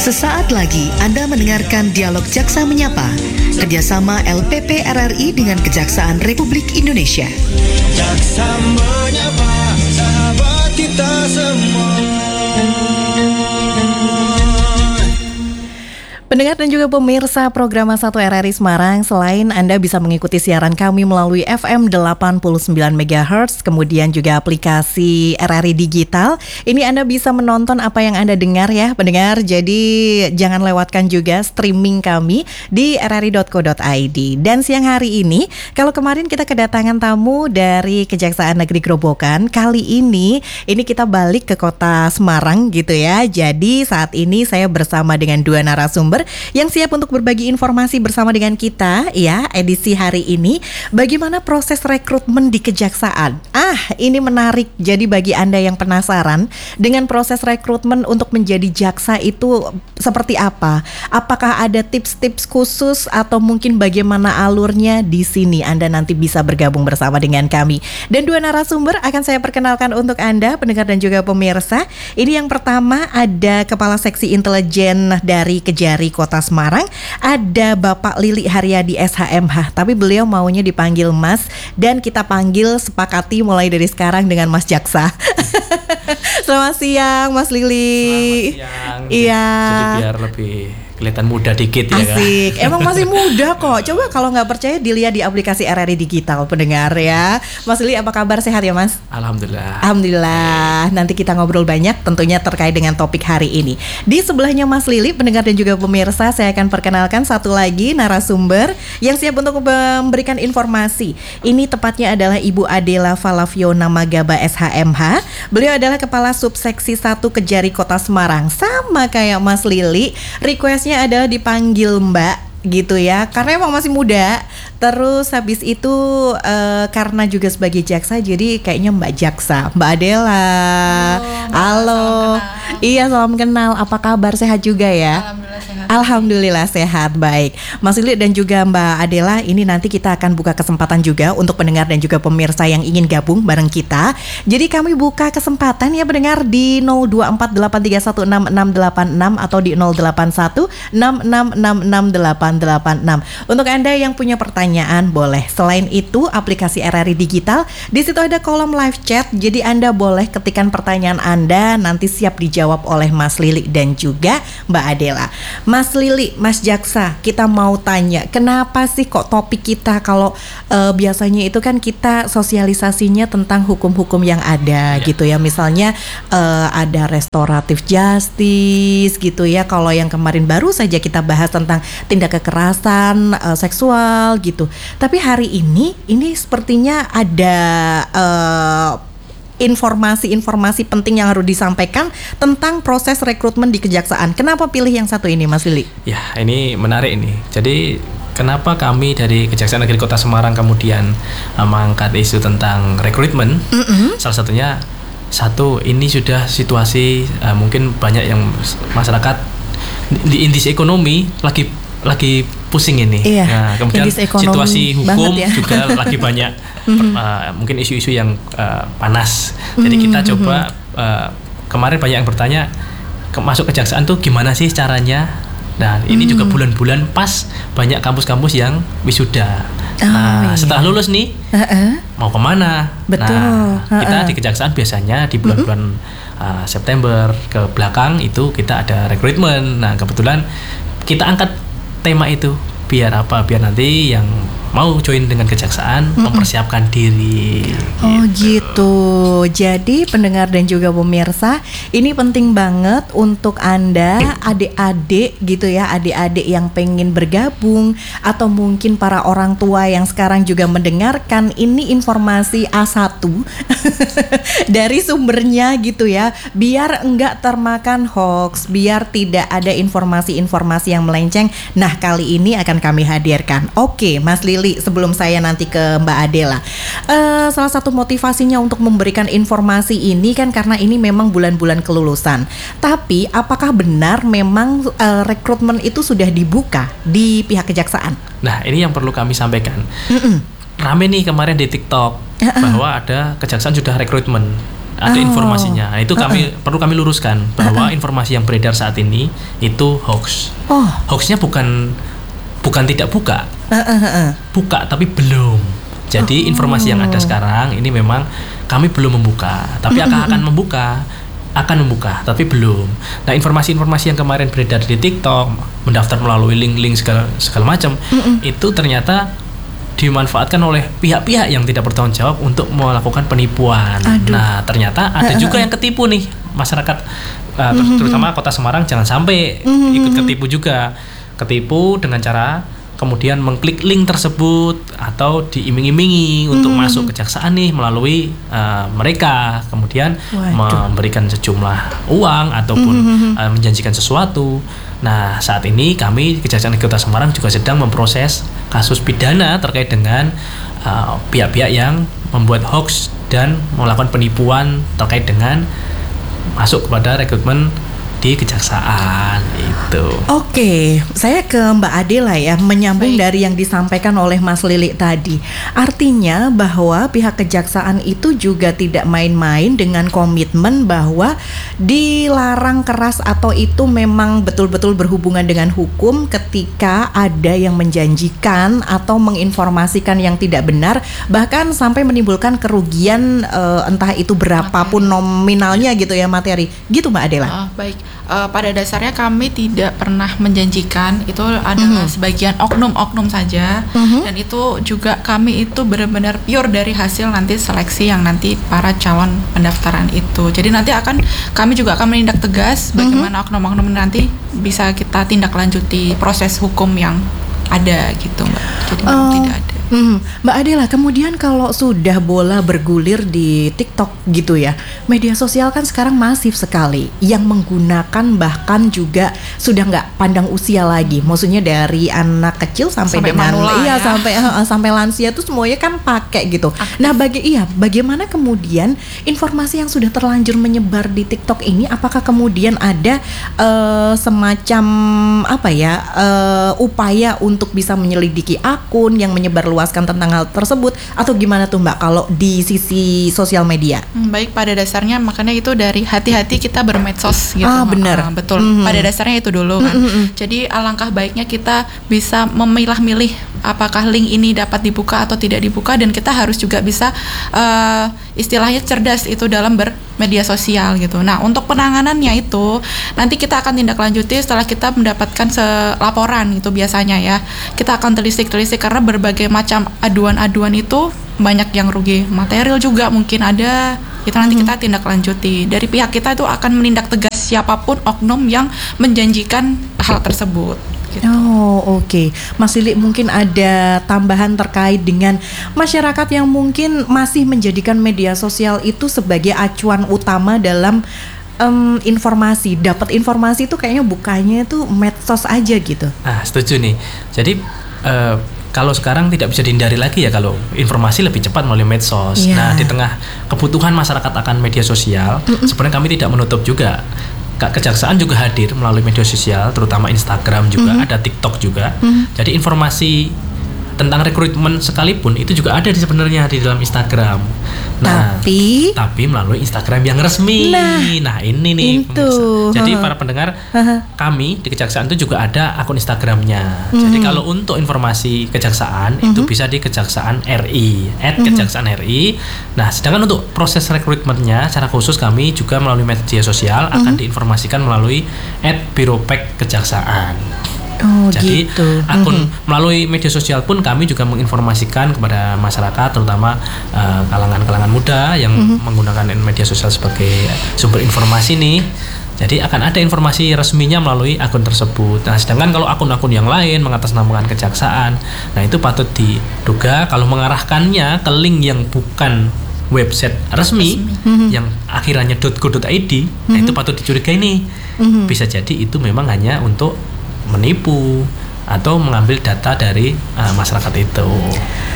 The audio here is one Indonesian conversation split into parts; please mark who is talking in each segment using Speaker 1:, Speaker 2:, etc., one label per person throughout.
Speaker 1: Sesaat lagi Anda mendengarkan Dialog Jaksa Menyapa, kerjasama LPP RRI dengan Kejaksaan Republik Indonesia.
Speaker 2: Jaksa menyapa, sahabat kita semua.
Speaker 3: Pendengar dan juga pemirsa program 1 RRI Semarang, selain Anda bisa mengikuti siaran kami melalui FM 89 MHz, kemudian juga aplikasi RRI Digital, ini Anda bisa menonton apa yang Anda dengar ya pendengar. Jadi jangan lewatkan juga streaming kami di rri.co.id. Dan siang hari ini, kalau kemarin kita kedatangan tamu dari Kejaksaan Negeri Grobogan, kali ini kita balik ke kota Semarang gitu ya. Jadi saat ini saya bersama dengan dua narasumber yang siap untuk berbagi informasi bersama dengan kita ya, edisi hari ini. Bagaimana proses rekrutmen di kejaksaan? Ini menarik. Jadi bagi Anda yang penasaran dengan proses rekrutmen untuk menjadi jaksa itu seperti apa? Apakah ada tips-tips khusus atau mungkin bagaimana alurnya? Di sini Anda nanti bisa bergabung bersama dengan kami. Dan dua narasumber akan saya perkenalkan untuk Anda pendengar dan juga pemirsa. Ini yang pertama ada Kepala Seksi Intelijen dari Kejari Kota Semarang, ada Bapak Lili Haryadi SHMH, tapi beliau maunya dipanggil Mas, dan kita panggil sepakati mulai dari sekarang dengan Mas Jaksa. Selamat siang Mas Lili.
Speaker 4: Selamat siang.
Speaker 3: Iya.
Speaker 4: Jadi biar lebih kelihatan muda dikit ya kan.
Speaker 3: Asik. Emang masih muda kok. Coba kalau nggak percaya dilihat di aplikasi RRI Digital pendengar ya. Mas Lili apa kabar, sehat ya Mas?
Speaker 4: Alhamdulillah.
Speaker 3: Alhamdulillah. Nanti kita ngobrol banyak tentunya terkait dengan topik hari ini. Di sebelahnya Mas Lili, pendengar dan juga pemirsa, saya akan perkenalkan satu lagi narasumber yang siap untuk memberikan informasi. Ini tepatnya adalah Ibu Adela Falaviona Magaba SHMH. Beliau adalah Kepala Subseksi 1 Kejari Kota Semarang. Sama kayak Mas Lili, requestnya adalah dipanggil Mbak gitu ya, karena emang masih muda. Terus habis itu karena juga sebagai jaksa, jadi kayaknya Mbak Jaksa, Mbak Adela. Halo. Iya, salam kenal. Apa kabar, sehat juga ya?
Speaker 5: Alhamdulillah sehat.
Speaker 3: Alhamdulillah sehat, baik. Mas Lili dan juga Mbak Adela, ini nanti kita akan buka kesempatan juga untuk pendengar dan juga pemirsa yang ingin gabung bareng kita. Jadi kami buka kesempatan ya pendengar di 0248316686 atau di 0816666886. Untuk Anda yang punya pertanyaan boleh. Selain itu, aplikasi RRI Digital, di situ ada kolom live chat. Jadi Anda boleh ketikkan pertanyaan Anda, nanti siap dijawab oleh Mas Lili dan juga Mbak Adela. Mas Lili, Mas Jaksa, kita mau tanya, kenapa sih kok topik kita kalau biasanya itu kan kita sosialisasinya tentang hukum-hukum yang ada gitu ya. Misalnya ada restoratif justice gitu ya. Kalau yang kemarin baru saja kita bahas tentang tindak kekerasan seksual gitu. Tapi hari ini sepertinya ada informasi-informasi penting yang harus disampaikan tentang proses rekrutmen di kejaksaan. Kenapa pilih yang satu ini, Mas Lili?
Speaker 4: Ya, ini menarik ini. Jadi kenapa kami dari Kejaksaan Negeri Kota Semarang kemudian mengangkat isu tentang rekrutmen? Salah satunya, ini sudah situasi mungkin banyak yang masyarakat di industri ekonomi lagi pusing ini.
Speaker 3: Iya,
Speaker 4: nah, kemudian situasi hukum ya. Juga lagi banyak mungkin isu-isu yang panas. Jadi kita coba kemarin banyak yang bertanya masuk kejaksaan tuh gimana sih caranya. Nah ini juga bulan-bulan pas banyak kampus-kampus yang wisuda. Setelah lulus nih mau kemana?
Speaker 3: Betul.
Speaker 4: Nah kita di kejaksaan biasanya di bulan-bulan September ke belakang itu kita ada rekrutmen. Nah kebetulan kita angkat tema itu biar nanti yang mau join dengan kejaksaan mempersiapkan diri.
Speaker 3: Oh gitu. Jadi pendengar dan juga pemirsa, ini penting banget untuk Anda adik-adik gitu ya, adik-adik yang pengen bergabung atau mungkin para orang tua yang sekarang juga mendengarkan ini informasi A1 dari sumbernya gitu ya, biar enggak termakan hoax, biar tidak ada informasi-informasi yang melenceng. Nah, kali ini akan kami hadirkan. Oke, Mas Lili, sebelum saya nanti ke Mbak Adela, salah satu motivasinya untuk memberikan informasi ini kan karena ini memang bulan-bulan kelulusan. Tapi apakah benar memang rekrutmen itu sudah dibuka di pihak kejaksaan?
Speaker 4: Nah, ini yang perlu kami sampaikan. Rame nih kemarin di TikTok bahwa ada kejaksaan sudah rekrutmen. ada informasinya. Nah, itu perlu kami luruskan bahwa informasi yang beredar saat ini itu hoax. Hoaxnya bukan tidak buka, buka tapi belum. Jadi informasi yang ada sekarang ini memang kami belum membuka, tapi akan membuka, tapi belum. Nah, informasi-informasi yang kemarin beredar di TikTok, mendaftar melalui link-link segala macam, itu ternyata dimanfaatkan oleh pihak-pihak yang tidak bertanggung jawab untuk melakukan penipuan. Nah, ternyata ada juga yang ketipu nih masyarakat, terutama Kota Semarang, jangan sampai ikut ketipu juga. Ketipu dengan cara kemudian mengklik link tersebut atau diiming-imingi untuk masuk kejaksaan nih melalui mereka, kemudian memberikan sejumlah uang ataupun menjanjikan sesuatu. Nah, saat ini kami Kejaksaan Negeri Kota Semarang juga sedang memproses kasus pidana terkait dengan pihak-pihak yang membuat hoax dan melakukan penipuan terkait dengan masuk kepada rekrutmen di kejaksaan itu.
Speaker 3: Oke, saya ke Mbak Adela ya, menyambung dari yang disampaikan oleh Mas Lili tadi. Artinya bahwa pihak kejaksaan itu juga tidak main-main dengan komitmen bahwa dilarang keras atau itu memang betul-betul berhubungan dengan hukum ketika ada yang menjanjikan atau menginformasikan yang tidak benar, bahkan sampai menimbulkan kerugian entah itu berapapun nominalnya gitu ya, materi. Gitu Mbak Adela.
Speaker 5: Baik. Pada dasarnya kami tidak pernah menjanjikan, itu adalah sebagian oknum-oknum saja, dan itu juga kami itu benar-benar pure dari hasil nanti seleksi yang nanti para calon pendaftaran itu. Jadi nanti kami juga akan menindak tegas bagaimana oknum-oknum nanti bisa kita tindak lanjuti proses hukum yang ada gitu, Mbak. Jadi tidak ada.
Speaker 3: Mbak Adela, kemudian kalau sudah bola bergulir di TikTok gitu ya, media sosial kan sekarang masif sekali yang menggunakan, bahkan juga sudah nggak pandang usia lagi. Maksudnya dari anak kecil sampai dengan manula, sampai lansia tuh semuanya kan pakai gitu. Aktif. Nah, bagaimana kemudian informasi yang sudah terlanjur menyebar di TikTok ini, apakah kemudian ada semacam upaya untuk bisa menyelidiki akun yang menyebarluaskan tentang hal tersebut, atau gimana tuh Mbak kalau di sisi sosial media?
Speaker 5: Baik, pada dasarnya makanya itu dari hati-hati kita bermedsos gitu.
Speaker 3: Benar.
Speaker 5: Betul. Pada dasarnya itu dulu kan. Jadi alangkah baiknya kita bisa memilah-milih apakah link ini dapat dibuka atau tidak dibuka, dan kita harus juga bisa istilahnya cerdas itu dalam bermedia sosial gitu. Nah, untuk penanganannya itu nanti kita akan tindak lanjuti setelah kita mendapatkan laporan itu biasanya ya. Kita akan telisik karena berbagai macam aduan-aduan itu banyak yang rugi material juga mungkin ada. Itu nanti kita tindak lanjuti. Dari pihak kita itu akan menindak tegas siapapun oknum yang menjanjikan hal tersebut. Gitu.
Speaker 3: Oke. Mas Lili, mungkin ada tambahan terkait dengan masyarakat yang mungkin masih menjadikan media sosial itu sebagai acuan utama dalam informasi. Dapat informasi itu kayaknya bukanya itu medsos aja gitu.
Speaker 4: Nah, setuju nih. Jadi kalau sekarang tidak bisa dihindari lagi ya kalau informasi lebih cepat melalui medsos. Nah, di tengah kebutuhan masyarakat akan media sosial, sebenarnya kami tidak menutup juga. Kejaksaan juga hadir melalui media sosial, terutama Instagram juga, ada TikTok juga. Jadi informasi tentang rekrutmen sekalipun itu juga ada sebenarnya di dalam Instagram. Nah, tapi melalui Instagram yang resmi. Nah, ini nih pemirsa. Jadi para pendengar, kami di Kejaksaan itu juga ada akun Instagramnya. Jadi kalau untuk informasi kejaksaan itu bisa di Kejaksaan RI, @Kejaksaan RI. Nah, sedangkan untuk proses rekrutmennya secara khusus kami juga melalui media sosial akan diinformasikan melalui @Biropek Kejaksaan. Jadi akun melalui media sosial pun kami juga menginformasikan kepada masyarakat, terutama kalangan-kalangan muda yang menggunakan media sosial sebagai sumber informasi nih. Jadi akan ada informasi resminya melalui akun tersebut. Nah, sedangkan kalau akun-akun yang lain mengatasnamakan kejaksaan, nah itu patut diduga kalau mengarahkannya ke link yang bukan website resmi yang akhirannya .co.id, nah itu patut dicurigai nih. Bisa jadi itu memang hanya untuk menipu atau mengambil data dari masyarakat itu.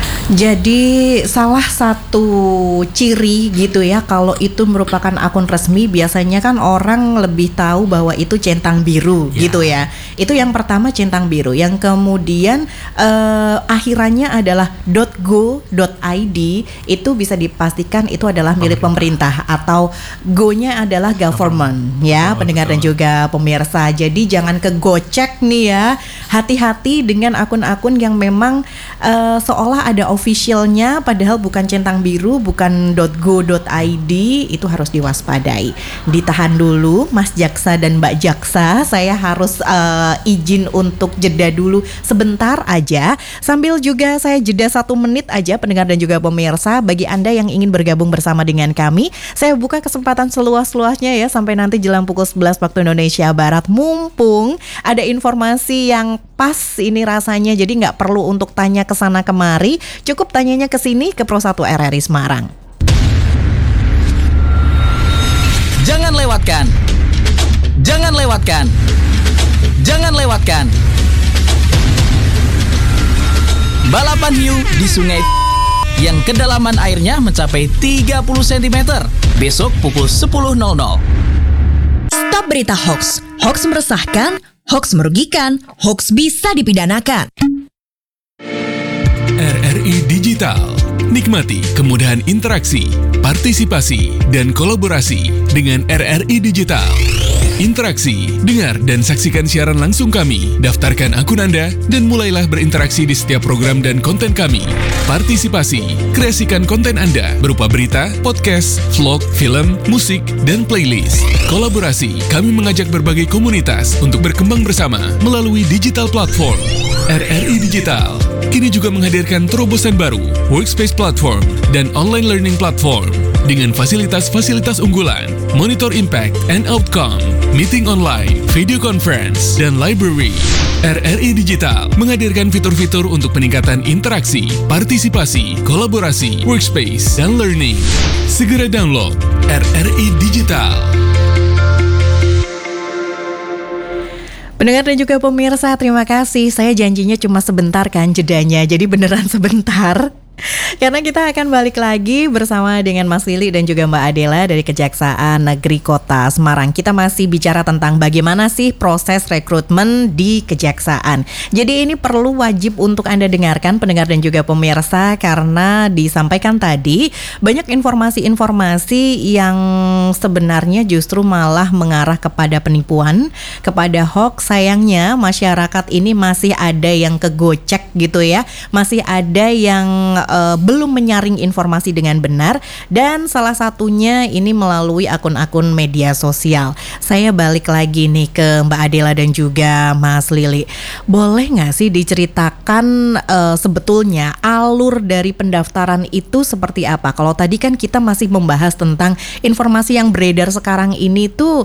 Speaker 3: Jadi salah satu ciri gitu ya kalau itu merupakan akun resmi, biasanya kan orang lebih tahu bahwa itu centang biru gitu ya. Itu yang pertama, centang biru. Yang kemudian akhirannya adalah .go.id, itu bisa dipastikan itu adalah milik pemerintah atau go-nya adalah government ya, pendengar dan juga pemirsa. Jadi jangan kegocek nih ya. Hati-hati dengan akun-akun yang memang seolah ada officialnya padahal bukan centang biru, bukan .go.id, itu harus diwaspadai. Ditahan dulu Mas Jaksa dan Mbak Jaksa, saya harus izin untuk jeda dulu sebentar aja. Sambil juga saya jeda 1 menit aja pendengar dan juga pemirsa. Bagi Anda yang ingin bergabung bersama dengan kami, saya buka kesempatan seluas-luasnya ya sampai nanti jelang pukul 11 waktu Indonesia Barat. Mumpung ada informasi yang pas ini rasanya, jadi nggak perlu untuk tanya ke sana kemari, cukup tanyanya ke sini ke Pro 1 RRI Semarang.
Speaker 6: Jangan lewatkan. Jangan lewatkan. Jangan lewatkan. Balapan hiu di sungai yang kedalaman airnya mencapai 30 cm. Besok pukul 10.00.
Speaker 7: Stop berita hoax. Hoax meresahkan, hoax merugikan, hoax bisa dipidanakan.
Speaker 8: RRI Digital. Nikmati kemudahan interaksi, partisipasi, dan kolaborasi dengan RRI Digital. Interaksi, dengar dan saksikan siaran langsung kami. Daftarkan akun Anda dan mulailah berinteraksi di setiap program dan konten kami. Partisipasi, kreasikan konten Anda berupa berita, podcast, vlog, film, musik, dan playlist. Kolaborasi, kami mengajak berbagai komunitas untuk berkembang bersama melalui digital platform. RRI Digital kini juga menghadirkan terobosan baru, workspace platform, dan online learning platform dengan fasilitas-fasilitas unggulan, monitor impact and outcome, meeting online, video conference, dan library. RRI Digital menghadirkan fitur-fitur untuk peningkatan interaksi, partisipasi, kolaborasi, workspace, dan learning. Segera download RRI Digital.
Speaker 3: Pendengar dan juga pemirsa, terima kasih. Saya janjinya cuma sebentar kan jedanya, jadi beneran sebentar. Karena kita akan balik lagi bersama dengan Mas Lili dan juga Mbak Adela dari Kejaksaan Negeri Kota Semarang. Kita masih bicara tentang bagaimana sih proses rekrutmen di Kejaksaan. Jadi ini perlu wajib untuk Anda dengarkan pendengar dan juga pemirsa, karena disampaikan tadi banyak informasi-informasi yang sebenarnya justru malah mengarah kepada penipuan, kepada hoax. Sayangnya masyarakat ini masih ada yang kegocek gitu ya, masih ada yang belum menyaring informasi dengan benar, dan salah satunya ini melalui akun-akun media sosial. Saya balik lagi nih ke Mbak Adela dan juga Mas Lili. Boleh nggak sih diceritakan sebetulnya alur dari pendaftaran itu seperti apa? Kalau tadi kan kita masih membahas tentang informasi yang beredar sekarang ini tuh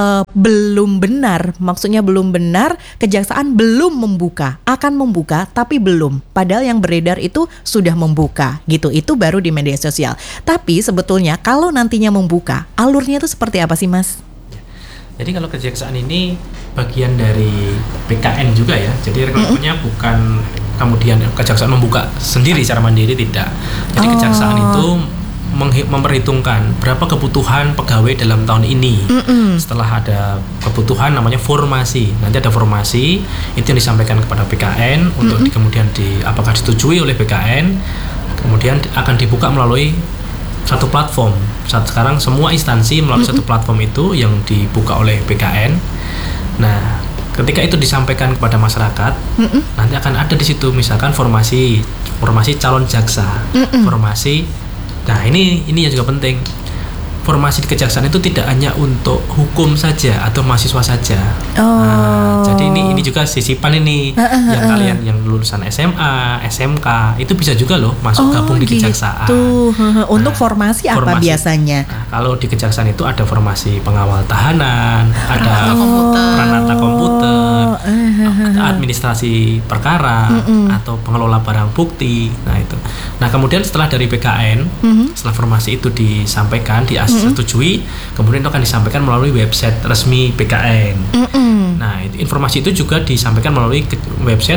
Speaker 3: belum benar, maksudnya belum benar, Kejaksaan belum membuka, akan membuka tapi belum. Padahal yang beredar itu sudah membuka gitu, itu baru di media sosial. Tapi sebetulnya kalau nantinya membuka, alurnya itu seperti apa sih Mas?
Speaker 4: Jadi kalau Kejaksaan ini bagian dari BKN juga ya. Jadi rekrutmennya bukan kemudian Kejaksaan membuka sendiri secara mandiri, tidak. Jadi Kejaksaan itu memperhitungkan berapa kebutuhan pegawai dalam tahun ini. Setelah ada kebutuhan namanya formasi. Nanti ada formasi itu yang disampaikan kepada BKN untuk kemudian apakah disetujui oleh BKN, kemudian akan dibuka melalui satu platform. Sekarang semua instansi melalui satu platform itu yang dibuka oleh BKN. Nah, ketika itu disampaikan kepada masyarakat, nanti akan ada di situ misalkan formasi calon jaksa, formasi. Nah, ini yang juga penting. Formasi di Kejaksaan itu tidak hanya untuk hukum saja atau mahasiswa saja. Nah, jadi ini juga sisipan ini yang kalian yang lulusan SMA, SMK itu bisa juga loh masuk gabung di Kejaksaan.
Speaker 3: Untuk formasi apa biasanya?
Speaker 4: Nah, kalau di Kejaksaan itu ada formasi pengawal tahanan, ada peranata komputer, administrasi perkara, atau pengelola barang bukti. Nah itu. Nah kemudian setelah dari BKN, setelah formasi itu disampaikan, disetujui, kemudian itu akan disampaikan melalui website resmi BKN. Nah informasi itu juga disampaikan melalui website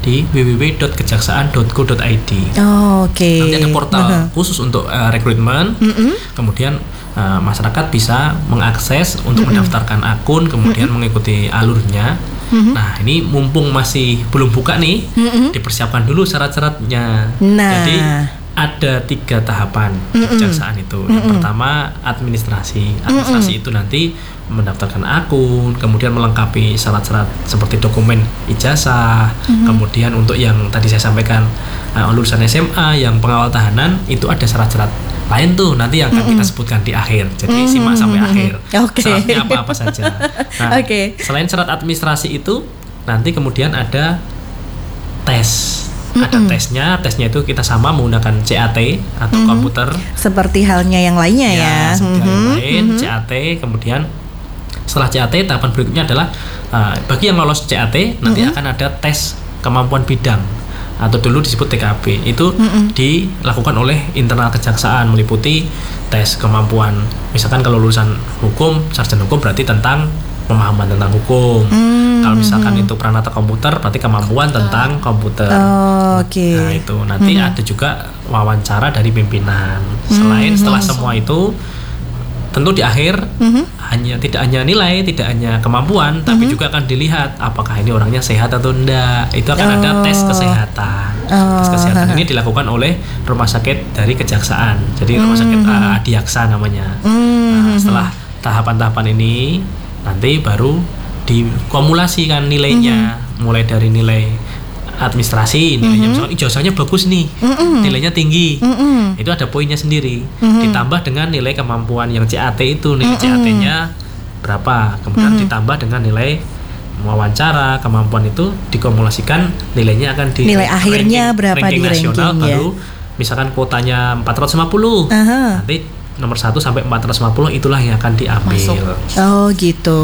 Speaker 4: di www.kejaksaan.go.id.
Speaker 3: Oke.
Speaker 4: Nanti ada portal khusus untuk rekrutmen. Kemudian masyarakat bisa mengakses untuk mendaftarkan akun, kemudian mengikuti alurnya. Nah, ini mumpung masih belum buka nih, dipersiapkan dulu syarat-syaratnya. Jadi ada 3 tahapan kejaksaan itu. Yang pertama administrasi. Administrasi itu nanti mendaftarkan akun, kemudian melengkapi syarat-syarat seperti dokumen ijazah, kemudian untuk yang tadi saya sampaikan lulusan SMA yang pengawal tahanan itu ada syarat-syarat lain tuh nanti yang akan kita sebutkan di akhir. Jadi simak sampai akhir. Syaratnya apa saja. Nah, selain syarat administrasi itu nanti kemudian ada tes. Ada tesnya itu kita sama menggunakan CAT atau komputer.
Speaker 3: Seperti halnya yang lainnya ya.
Speaker 4: Seperti yang lain, CAT. Kemudian setelah CAT tahapan berikutnya adalah bagi yang lolos CAT nanti akan ada tes kemampuan bidang atau dulu disebut TKB. Itu dilakukan oleh internal kejaksaan meliputi tes kemampuan. Misalkan kalau lulusan hukum, sarjana hukum berarti tentang pemahaman tentang hukum. Kalau misalkan itu pranata komputer berarti kemampuan tentang komputer. Nah itu nanti ada juga wawancara dari pimpinan. Setelah semua itu tentu di akhir tidak hanya nilai, tidak hanya kemampuan, tapi juga akan dilihat apakah ini orangnya sehat atau enggak. Itu akan ada tes kesehatan. Tes kesehatan ini dilakukan oleh rumah sakit dari kejaksaan. Jadi rumah sakit Adiaksa namanya. Nah, setelah tahapan-tahapan ini nanti baru dikumulasikan nilainya, mulai dari nilai administrasi, nilainya misalkan ijazahnya bagus nih, nilainya tinggi, itu ada poinnya sendiri, ditambah dengan nilai kemampuan yang CAT itu, nilai CAT-nya berapa, kemudian ditambah dengan nilai wawancara, kemampuan itu dikumulasikan, nilainya akan di
Speaker 3: nilai akhirnya berapa
Speaker 4: ranking
Speaker 3: di
Speaker 4: nasional,
Speaker 3: ranking,
Speaker 4: baru misalkan kuotanya 450, nanti nomor 1 sampai 450 itulah yang akan diambil.
Speaker 3: Oh gitu.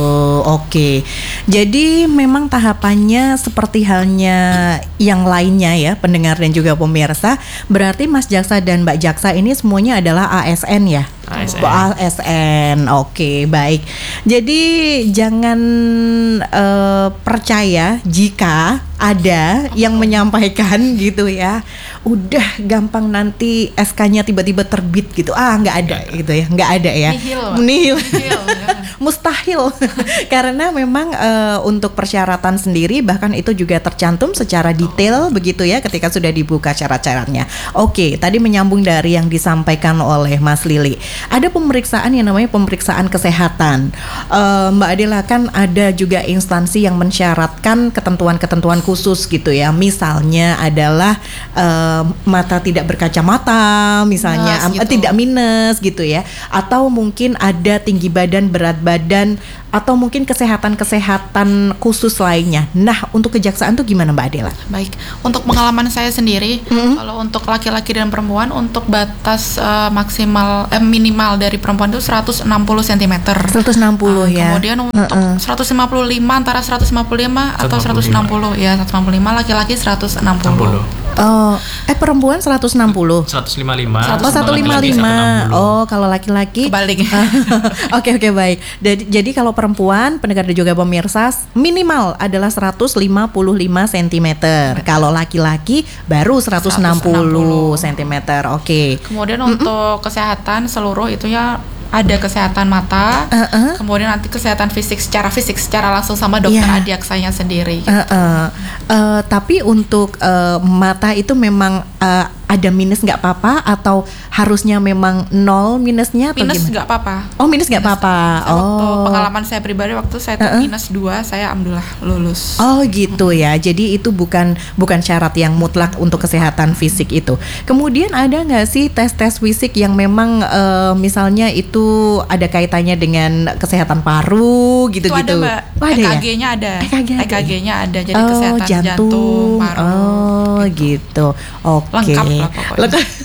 Speaker 3: Oke. Jadi memang tahapannya seperti halnya yang lainnya ya, pendengar dan juga pemirsa. Berarti Mas Jaksa dan Mbak Jaksa ini semuanya adalah ASN ya? ASN. Oke, baik. Jadi jangan percaya jika ada yang menyampaikan gitu ya, udah gampang nanti SK-nya tiba-tiba terbit gitu. Nggak ada gitu ya, nggak ada ya. Nihil. Mustahil. Karena memang untuk persyaratan sendiri bahkan itu juga tercantum secara detail begitu ya ketika sudah dibuka syarat-syaratnya. Oke, tadi menyambung dari yang disampaikan oleh Mas Lili. Ada pemeriksaan yang namanya pemeriksaan kesehatan. Mbak Adela, kan ada juga instansi yang mensyaratkan ketentuan-ketentuan khusus gitu ya. Misalnya adalah mata tidak berkacamata, misalnya tidak minus gitu ya. Atau mungkin ada tinggi badan, berat badan, atau mungkin kesehatan khusus lainnya. Nah, untuk kejaksaan tuh gimana Mbak Adela?
Speaker 5: Baik, untuk pengalaman saya sendiri, kalau untuk laki-laki dan perempuan untuk batas minimal dari perempuan itu 160 cm.
Speaker 3: 160 ya.
Speaker 5: Kemudian untuk 155 antara 155 atau 160 ya, 155 laki-laki 160. Perempuan 160.
Speaker 4: 155.
Speaker 3: 155. Oh, kalau laki-laki
Speaker 5: kebalik.
Speaker 3: Oke, baik. Jadi kalau perempuan, pendengar dan juga pemirsa, minimal adalah 155 cm. Kalau laki-laki baru 160 cm. Oke.
Speaker 5: Kemudian untuk kesehatan seluruh itunya ada kesehatan mata, kemudian nanti kesehatan fisik secara langsung sama dokter Adiaksanya sendiri.
Speaker 3: Tapi untuk mata itu memang ada minus nggak apa-apa atau harusnya memang 0 minusnya atau
Speaker 5: minus
Speaker 3: gimana?
Speaker 5: Nggak apa-apa.
Speaker 3: Oh, minus nggak apa-apa.
Speaker 5: Waktu pengalaman saya pribadi waktu saya tuh minus 2, saya alhamdulillah lulus.
Speaker 3: Oh gitu ya. Jadi itu bukan syarat yang mutlak untuk kesehatan fisik itu. Kemudian ada nggak sih tes fisik yang memang misalnya itu ada kaitannya dengan kesehatan paru gitu-gitu?
Speaker 5: Itu ada Mbak. EKG-nya ada. EKG-nya ada. Jadi kesehatan jantung, paru.
Speaker 3: Oh gitu. Oke.
Speaker 5: Lengkap lah pokoknya.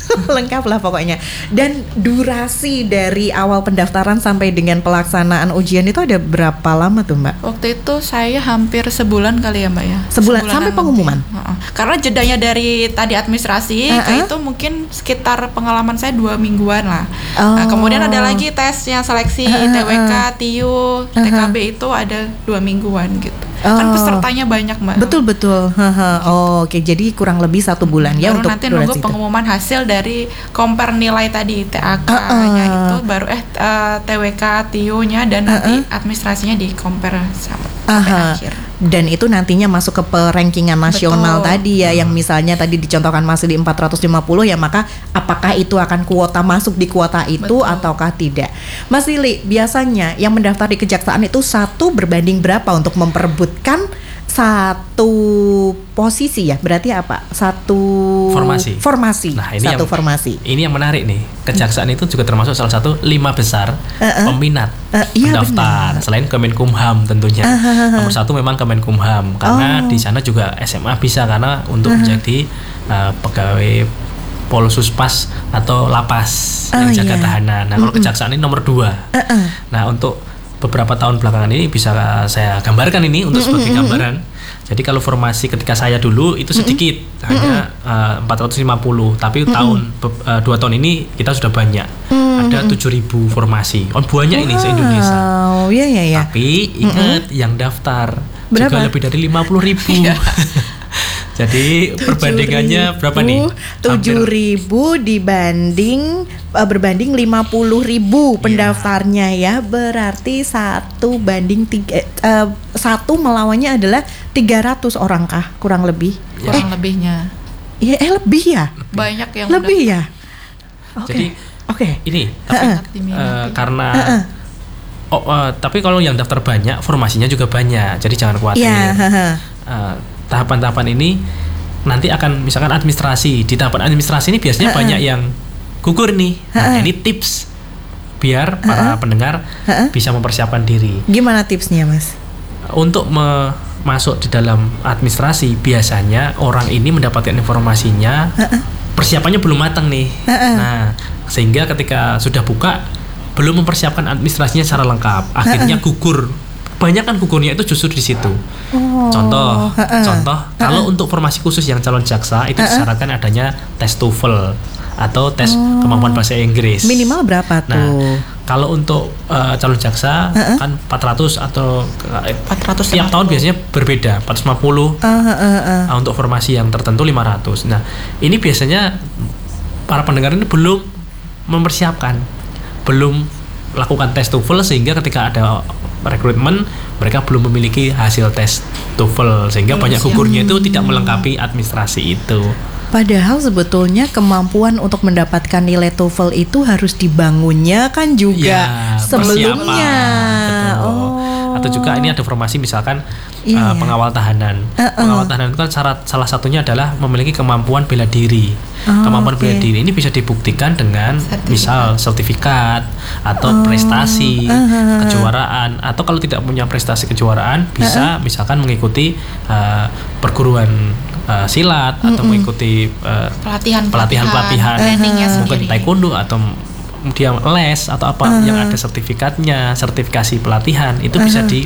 Speaker 3: Lengkap lah pokoknya. Dan durasi dari awal pendaftaran sampai dengan pelaksanaan ujian itu ada berapa lama tuh Mbak?
Speaker 5: Waktu itu saya hampir sebulan kali ya Mbak ya.
Speaker 3: Sebulan sampai pengumuman?
Speaker 5: Karena jedanya dari tadi administrasi ke itu mungkin sekitar pengalaman saya 2 mingguan lah. Nah, kemudian ada lagi tesnya seleksi TWK, TIU, TKB itu ada 2 mingguan gitu. Kan pesertanya banyak Mbak.
Speaker 3: Betul. Oke, jadi kurang lebih 1 bulan ya
Speaker 5: baru
Speaker 3: untuk
Speaker 5: nanti nunggu pengumuman hasil dari compare nilai tadi TAK-nya itu baru TWK, TIU-nya dan nanti administrasinya di compare sampai akhir.
Speaker 3: Dan itu nantinya masuk ke perankingan nasional tadi ya, yang misalnya tadi dicontohkan masih di 450 ya, maka apakah itu akan kuota masuk di kuota itu ataukah tidak. Mas Lili, biasanya yang mendaftar di kejaksaan itu 1 berbanding berapa untuk memperebutkan 1 posisi ya? Berarti apa? 1 formasi.
Speaker 4: Nah, ini
Speaker 3: 1 formasi.
Speaker 4: Ini yang menarik nih. Kejaksaan itu juga termasuk salah satu 5 besar peminat pendaftar. Selain Kemenkumham tentunya. Nomor 1 memang Kemenkumham karena di sana juga SMA bisa, karena untuk menjadi pegawai Polsuspas atau lapas yang jaga tahanan. Nah, kalau kejaksaan ini nomor 2. Nah, untuk beberapa tahun belakangan ini bisa saya gambarkan ini untuk sebagai gambaran. Jadi kalau formasi ketika saya dulu itu sedikit, hanya 450, tapi 2 tahun ini kita sudah banyak. Ada 7.000 formasi. Banyak ini se-Indonesia.
Speaker 3: Iya.
Speaker 4: Tapi ingat yang daftar
Speaker 3: berapa?
Speaker 4: juga lebih dari 50.000. Jadi perbandingannya berapa nih?
Speaker 3: 7.000 berbanding 50.000 pendaftarnya ya. Berarti 1 banding 1 melawannya adalah 300 orang kah? Kurang lebih.
Speaker 5: Kurang lebihnya.
Speaker 3: Lebih ya?
Speaker 5: Banyak yang
Speaker 3: lebih ya?
Speaker 4: Jadi ini tapi karena tapi kalau yang daftar banyak, formasinya juga banyak. Jadi jangan khawatir. Tahapan-tahapan ini nanti akan misalkan administrasi. Di tahapan administrasi ini biasanya banyak yang gugur nih. Nah, ini tips biar para pendengar bisa mempersiapkan diri.
Speaker 3: Gimana tipsnya, Mas?
Speaker 4: Untuk masuk di dalam administrasi, biasanya orang ini mendapatkan informasinya persiapannya belum matang nih. Nah, sehingga ketika sudah buka belum mempersiapkan administrasinya secara lengkap, akhirnya gugur. Banyak kan gugurnya itu justru di situ. Contoh, kalau untuk formasi khusus yang calon jaksa itu disyaratkan adanya tes TOEFL atau tes kemampuan bahasa Inggris.
Speaker 3: Minimal berapa tuh?
Speaker 4: Nah, kalau untuk calon jaksa kan 400 atau
Speaker 5: 400
Speaker 4: tiap tahun biasanya berbeda, 450. Untuk formasi yang tertentu 500. Nah, ini biasanya para pendengar ini belum mempersiapkan, belum lakukan tes TOEFL, sehingga ketika ada rekrutmen mereka belum memiliki hasil tes TOEFL, sehingga banyak gugurnya itu tidak melengkapi administrasi itu.
Speaker 3: Padahal sebetulnya kemampuan untuk mendapatkan nilai TOEFL itu harus dibangunnya kan juga sebelumnya. Atau juga ini ada formasi misalkan pengawal tahanan. Pengawal tahanan itu kan salah satunya adalah memiliki kemampuan bela diri. Kemampuan bela diri ini bisa dibuktikan dengan misal sertifikat atau prestasi kejuaraan, atau kalau tidak punya prestasi kejuaraan bisa misalkan mengikuti perguruan silat atau mengikuti pelatihan mungkin taekwondo atau dia les atau apa yang ada sertifikatnya, sertifikasi pelatihan itu bisa